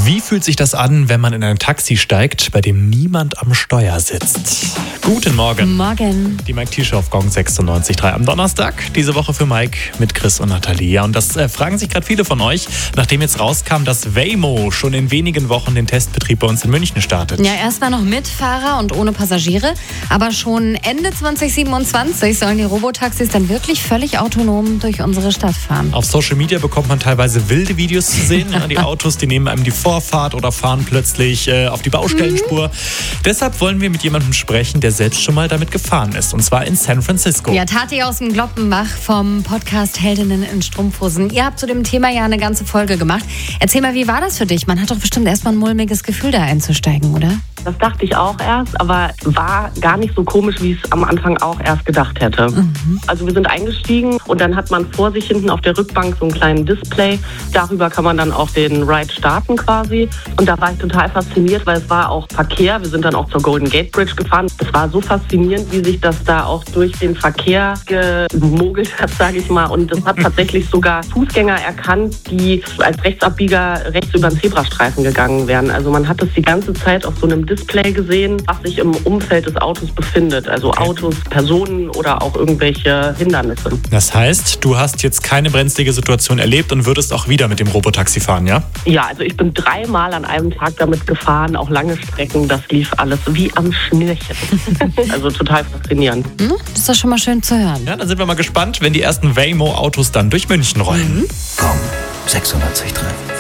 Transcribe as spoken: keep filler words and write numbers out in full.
Wie fühlt sich das an, wenn man in ein Taxi steigt, bei dem niemand am Steuer sitzt? Guten Morgen. Morgen. Die Mike T-Show auf Gong sechsundneunzig Komma drei am Donnerstag. Diese Woche für Mike mit Chris und Nathalie. Ja, und das äh, fragen sich gerade viele von euch, nachdem jetzt rauskam, dass Waymo schon in wenigen Wochen den Testbetrieb bei uns in München startet. Ja, erstmal noch mit Fahrer und ohne Passagiere. Aber schon Ende zwanzig siebenundzwanzig sollen die Robotaxis dann wirklich völlig autonom durch unsere Stadt fahren. Auf Social Media bekommt man teilweise wilde Videos zu sehen. Ja, die Autos, die nehmen einem die Vorfahrt oder fahren plötzlich äh, auf die Baustellenspur. Mhm. Deshalb wollen wir mit jemandem sprechen, der selbst schon mal damit gefahren ist. Und zwar in San Francisco. Ja, Tati aus dem Gloppenbach vom Podcast Heldinnen in Strumpfhosen. Ihr habt zu dem Thema ja eine ganze Folge gemacht. Erzähl mal, wie war das für dich? Man hat doch bestimmt erstmal ein mulmiges Gefühl, da einzusteigen, oder? Das dachte ich auch erst, aber war gar nicht so komisch, wie ich es am Anfang auch erst gedacht hätte. Mhm. Also wir sind eingestiegen und dann hat man vor sich hinten auf der Rückbank so einen kleinen Display. Darüber kann man dann auch den Ride starten quasi. Und da war ich total fasziniert, weil es war auch Verkehr. Wir sind dann auch zur Golden Gate Bridge gefahren. Es war so faszinierend, wie sich das da auch durch den Verkehr gemogelt hat, sage ich mal. Und es hat tatsächlich sogar Fußgänger erkannt, die als Rechtsabbieger rechts über den Zebrastreifen gegangen wären. Also man hat das die ganze Zeit auf so einem Display gesehen, was sich im Umfeld des Autos befindet. Also Okay. Autos, Personen oder auch irgendwelche Hindernisse. Das heißt, du hast jetzt keine brenzlige Situation erlebt und würdest auch wieder mit dem Robotaxi fahren, ja? Ja, also ich bin dreimal an einem Tag damit gefahren, auch lange Strecken. Das lief alles wie am Schnürchen. Also total faszinierend. Hm? Das ist doch schon mal schön zu hören. Ja, dann sind wir mal gespannt, wenn die ersten Waymo-Autos dann durch München rollen. Gong sechsundneunzig Komma drei.